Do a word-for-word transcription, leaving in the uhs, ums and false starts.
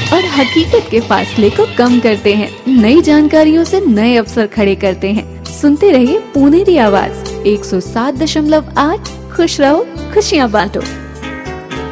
और हकीकत के फासले को कम करते हैं। नई जानकारियों से नए अवसर खड़े करते हैं। सुनते रहिए पुनेरी आवाज एक सौ सात दशमलव आठ। खुश रहो, खुशियाँ बांटो।